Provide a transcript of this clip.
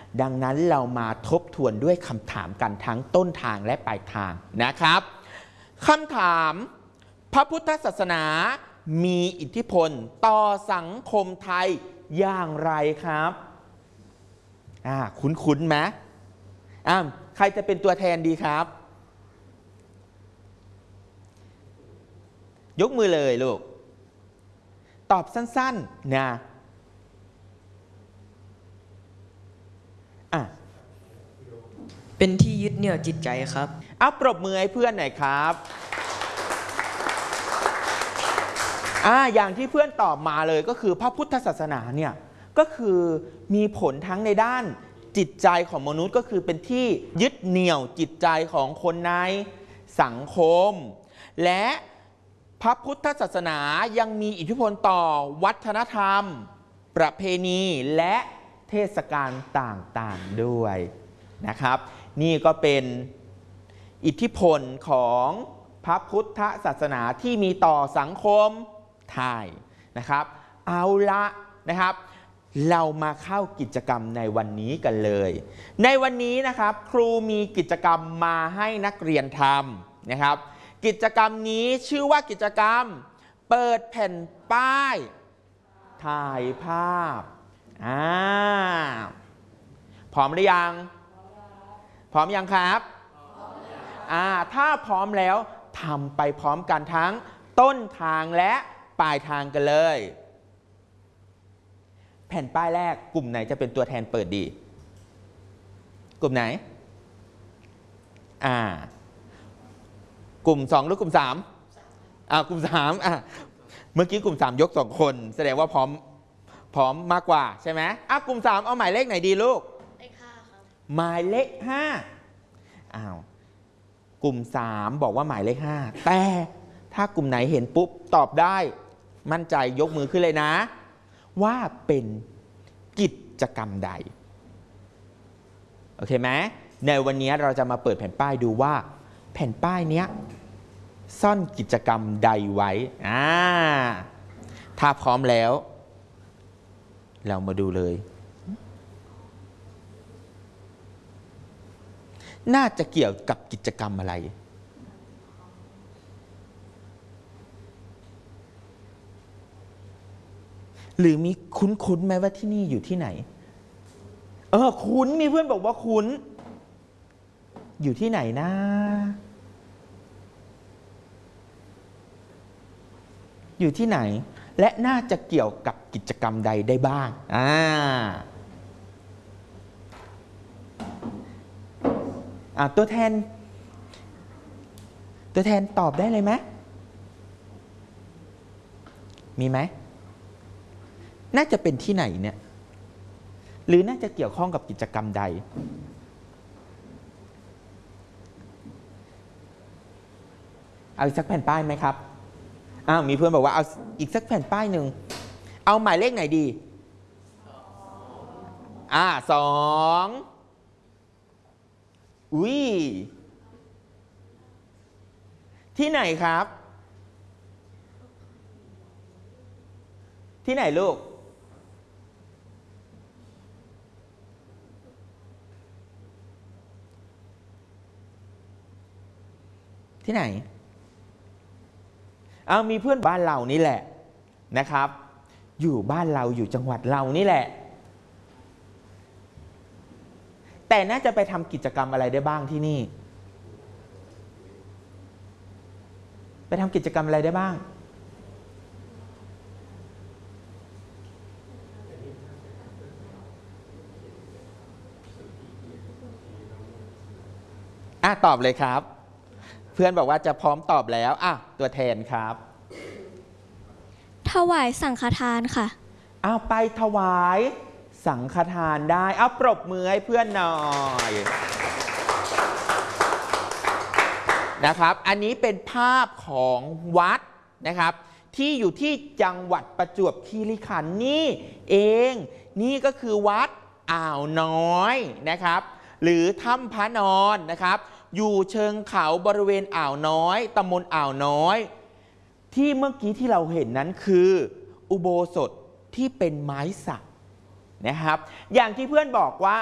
ดังนั้นเรามาทบทวนด้วยคำถามกันทั้งต้นทางและปลายทางนะครับคำถามพระพุทธศาสนามีอิทธิพลต่อสังคมไทยอย่างไรครับคุ้นไหมใครจะเป็นตัวแทนดีครับยกมือเลยลูกตอบสั้นๆนะเป็นที่ยึดเหนี่ยวจิตใจครับปรบมือให้เพื่อนหน่อยครับอย่างที่เพื่อนตอบมาเลยก็คือพระพุทธศาสนาเนี่ยก็คือมีผลทั้งในด้านจิตใจของมนุษย์ก็คือเป็นที่ยึดเหนี่ยวจิตใจของคนในสังคมและพระพุทธศาสนายังมีอิทธิพลต่อวัฒนธรรมประเพณีและเทศกาลต่างๆด้วยนะครับนี่ก็เป็นอิทธิพลของพระพุทธศาสนาที่มีต่อสังคมไทยนะครับเอาละนะครับเรามาเข้ากิจกรรมในวันนี้กันเลยในวันนี้นะครับครูมีกิจกรรมมาให้นักเรียนทำนะครับกิจกรรมนี้ชื่อว่ากิจกรรมเปิดแผ่นป้ายถ่ายภาพพร้อมหรือยังพร้อมยังครับถ้าพร้อมแล้วทำไปพร้อมกันทั้งต้นทางและปลายทางกันเลยแผ่นป้ายแรกกลุ่มไหนจะเป็นตัวแทนเปิดดีกลุ่มไหนกลุ่ม2หรือกลุ่ม3กลุ่ม3เมื่อกี้กลุ่ม3ยก2คนแสดงว่าพร้อมมากกว่าใช่ไหมกลุ่ม3เอาหมายเลขไหนดีลูกเลข5ครับหมายเลข5กลุ่ม3บอกว่าหมายเลข5แต่ถ้ากลุ่มไหนเห็นปุ๊บตอบได้มั่นใจยกมือขึ้นเลยนะว่าเป็นกิจกรรมใดโอเคไหมในวันนี้เราจะมาเปิดแผ่นป้ายดูว่าแผ่นป้ายนี้ซ่อนกิจกรรมใดไว้ถ้าพร้อมแล้วเรามาดูเลยน่าจะเกี่ยวกับกิจกรรมอะไรหรือมีคุ้นไหมว่าที่นี่อยู่ที่ไหนคุ้นมีเพื่อนบอกว่าคุ้นอยู่ที่ไหนนะอยู่ที่ไหนและน่าจะเกี่ยวกับกิจกรรมใดได้บ้างตัวแทนตอบได้เลยไหมมีไหมน่าจะเป็นที่ไหนเนี่ยหรือน่าจะเกี่ยวข้องกับกิจกรรมใดเอาอีกสักแผ่นป้ายไหมครับมีเพื่อนบอกว่าเอาอีกสักแผ่นป้ายหนึ่งเอาหมายเลขไหนดี2ที่ไหนครับที่ไหนลูกที่ไหนมีเพื่อนบ้านเรานี่แหละนะครับอยู่บ้านเราอยู่จังหวัดเรานี่แหละแต่น่าจะไปทำกิจกรรมอะไรได้บ้างที่นี่ไปทำกิจกรรมอะไรได้บ้างตอบเลยครับเพื่อนบอกว่าจะพร้อมตอบแล้วตัวแทนครับถวายสังฆทานค่ะไปถวายสังฆทานได้ปรบมือให้เพื่อนหน่อยนะครับอันนี้เป็นภาพของวัดนะครับที่อยู่ที่จังหวัดประจวบคีรีขันธ์นี่เองนี่ก็คือวัดอ่าวน้อยนะครับหรือถ้ำพระนอนนะครับอยู่เชิงเขาบริเวณอ่าวน้อยตำบลอ่าวน้อยที่เมื่อกี้ที่เราเห็นนั้นคืออุโบสถที่เป็นไม้สักนะครับอย่างที่เพื่อนบอกว่า